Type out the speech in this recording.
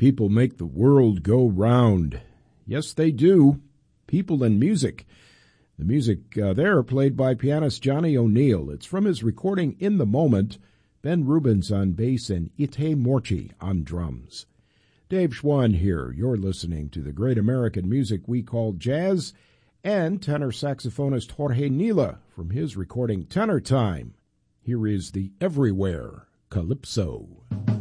People make the world go round. Yes, they do. People and music. The music there played by pianist Johnny O'Neill. It's from his recording In the Moment. Ben Rubens on bass and Ite Morchi on drums. Dave Schwann here. You're listening to the great American music we call jazz, and tenor saxophonist Jorge Nila from his recording Tenor Time. Here is the Everywhere Calypso.